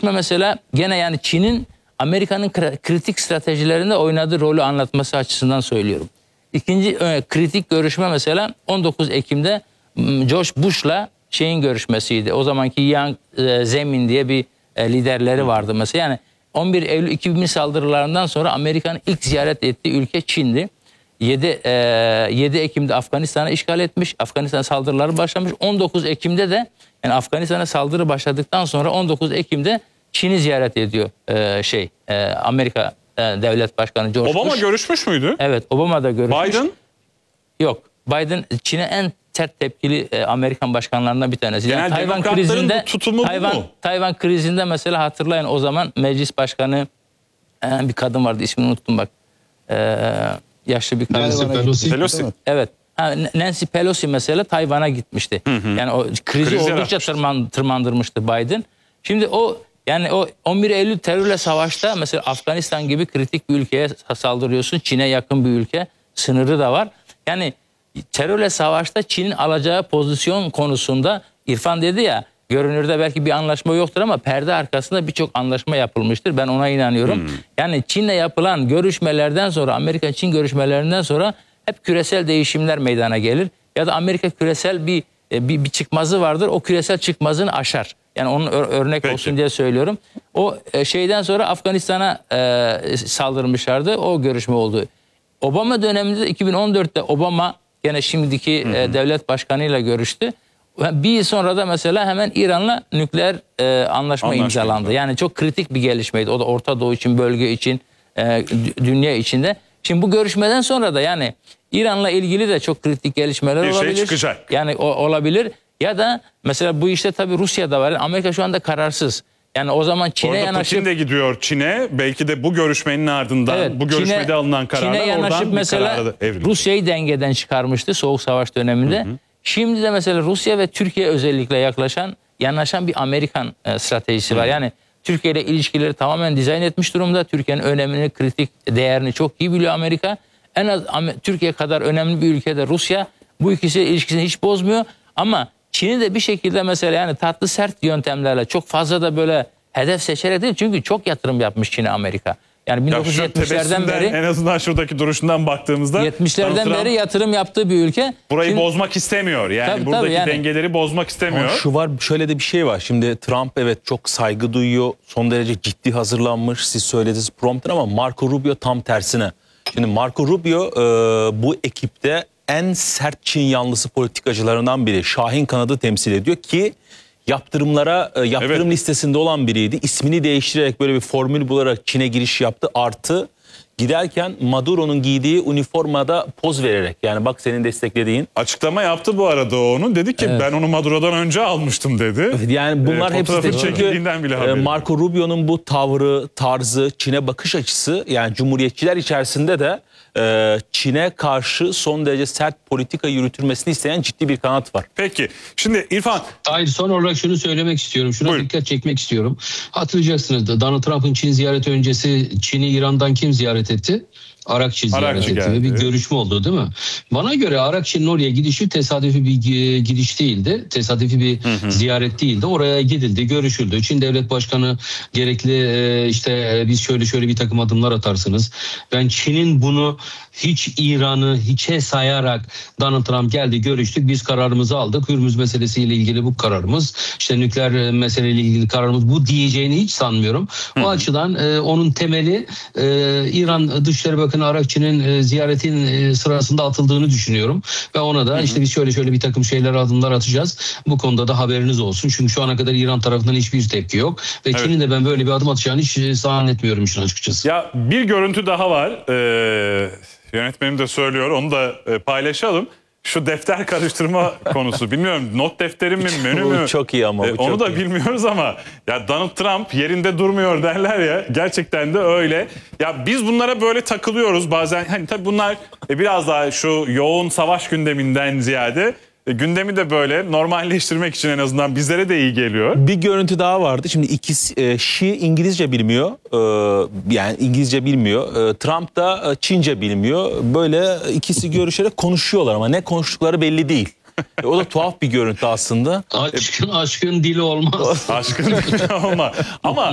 görüşme mesela gene yani Çin'in Amerika'nın kritik stratejilerinde oynadığı rolü anlatması açısından söylüyorum. İkinci kritik görüşme mesela 19 Ekim'de George Bush'la şeyin görüşmesiydi. O zamanki Yang Zemin diye bir liderleri vardı mesela. Yani 11 Eylül 2000 saldırılarından sonra Amerika'nın ilk ziyaret ettiği ülke Çin'di. 7 Ekim'de Afganistan'ı işgal etmiş. Afganistan saldırıları başlamış. 19 Ekim'de de yani Afganistan'a saldırı başladıktan sonra 19 Ekim'de Çin'i ziyaret ediyor Amerika Devlet Başkanı George Bush. Obama görüşmüş müydü? Evet, Obama da görüşmüş. Biden? Yok. Biden Çin'e en sert tepkili Amerikan başkanlarından bir tanesi. Genel Yani demokratların tutumu bu mu? Tayvan krizinde mesela hatırlayın, o zaman meclis başkanı bir kadın vardı, ismini unuttum bak. Yaşlı bir kadın. Nancy Pelosi. Evet. Nancy Pelosi mesela Tayvan'a gitmişti. Yani o krizi oldukça tırmandırmıştı Biden. Şimdi o 11 Eylül terörle savaşta mesela Afganistan gibi kritik bir ülkeye saldırıyorsun. Çin'e yakın bir ülke. Sınırı da var. Yani terörle savaşta Çin'in alacağı pozisyon konusunda İrfan dedi ya, görünürde belki bir anlaşma yoktur ama perde arkasında birçok anlaşma yapılmıştır. Ben ona inanıyorum. Yani Çin'le yapılan görüşmelerden sonra, Amerika-Çin görüşmelerinden sonra hep küresel değişimler meydana gelir. Ya da Amerika küresel bir çıkmazı vardır. O küresel çıkmazını aşar. Yani onun örnek olsun diye söylüyorum. O şeyden sonra Afganistan'a saldırmışlardı. O görüşme oldu. Obama döneminde 2014'te Obama gene şimdiki devlet başkanıyla görüştü. Bir yıl sonra da mesela hemen İran'la nükleer anlaşma imzalandı. Yani çok kritik bir gelişmeydi. O da Orta Doğu için, bölge için, dünya içinde. Şimdi bu görüşmeden sonra da yani İran'la ilgili de çok kritik gelişmeler olabilir. Bir şey çıkacak. Yani olabilir. Ya da mesela bu işte tabii Rusya'da var. Amerika şu anda kararsız. Yani o zaman Çin'e yanaşıp... Putin de gidiyor Çin'e. Belki de bu görüşmenin ardından bu görüşmede alınan kararlar Çin'e yanaşıp oradan mesela Rusya'yı dengeden çıkarmıştı Soğuk Savaş döneminde. Şimdi de mesela Rusya ve Türkiye özellikle yanaşan bir Amerikan stratejisi var. Yani Türkiye ile ilişkileri tamamen dizayn etmiş durumda. Türkiye'nin önemini, kritik değerini çok iyi biliyor Amerika. En az Türkiye kadar önemli bir ülkede Rusya. Bu ikisi ilişkisini hiç bozmuyor. Ama Çin'i de bir şekilde mesela yani tatlı sert yöntemlerle, çok fazla da böyle hedef seçerek değil. Çünkü çok yatırım yapmış Çin'e Amerika. Yani 1970'lerden beri, en azından şuradaki duruşundan baktığımızda 70'lerden beri yatırım yaptığı bir ülke. Burayı bozmak istemiyor. Yani buradaki dengeleri bozmak istemiyor. Ama şu var, şöyle de bir şey var. Şimdi Trump evet çok saygı duyuyor. Son derece ciddi hazırlanmış. Siz söylediniz prompter ama Marco Rubio tam tersine. Şimdi Marco Rubio bu ekipte en sert Çin yanlısı politikacılarından biri. Şahin kanadı temsil ediyor ki yaptırım listesinde olan biriydi. İsmini değiştirerek böyle bir formül bularak Çin'e giriş yaptı. Artı giderken Maduro'nun giydiği üniformada poz vererek, yani bak senin desteklediğin. Açıklama yaptı bu arada onun. Dedi ki ben onu Maduro'dan önce almıştım dedi. Evet, yani bunlar hepsi de çünkü Marco Rubio'nun bu tavrı, tarzı, Çin'e bakış açısı, yani cumhuriyetçiler içerisinde de Çin'e karşı son derece sert politika yürütülmesini isteyen ciddi bir kanat var. Peki. Şimdi İrfan. Hayır, son olarak şunu söylemek istiyorum. Şuna dikkat çekmek istiyorum. Hatırlayacaksınız da Donald Trump'ın Çin ziyareti öncesi Çin'i İran'dan kim ziyaret etti? Arakçı ziyaret etti ve bir görüşme oldu değil mi? Bana göre Arakçı'nın oraya gidişi tesadüfi bir gidiş değildi. Tesadüfi bir ziyaret değildi. Oraya gidildi, görüşüldü. Çin Devlet Başkanı gerekli biz şöyle bir takım adımlar atarsınız. Ben Çin'in bunu hiç İran'ı hiçe sayarak Donald Trump geldi, görüştük, biz kararımızı aldık. Hürmüz meselesiyle ilgili bu kararımız, işte nükleer meseleyle ilgili kararımız bu diyeceğini hiç sanmıyorum. O açıdan onun temeli İran Dışişleri Bakanı Arakçı'nın ziyaretin sırasında atıldığını düşünüyorum. Ve ona da işte biz şöyle bir takım adımlar atacağız. Bu konuda da haberiniz olsun. Çünkü şu ana kadar İran tarafından hiçbir tepki yok. Ve Çin'in de ben böyle bir adım atacağını hiç zannetmiyorum işin açıkçası. Ya bir görüntü daha var. Yönetmenim de söylüyor. Onu da paylaşalım. Şu defter karıştırma konusu. Bilmiyorum, not defteri mi, menü mü? Çok iyi ama. Onu da bilmiyoruz ama ya Donald Trump yerinde durmuyor derler ya. Gerçekten de öyle. Ya biz bunlara böyle takılıyoruz bazen. Hani tabii bunlar biraz daha şu yoğun savaş gündeminden ziyade gündemi de böyle normalleştirmek için en azından bizlere de iyi geliyor. Bir görüntü daha vardı. Şimdi ikisi Xi İngilizce bilmiyor. Yani İngilizce bilmiyor. Trump da Çince bilmiyor. Böyle ikisi görüşerek konuşuyorlar ama ne konuştukları belli değil. O da tuhaf bir görüntü aslında. Aşkın dili olmaz. Aşkın dili olmaz. Ama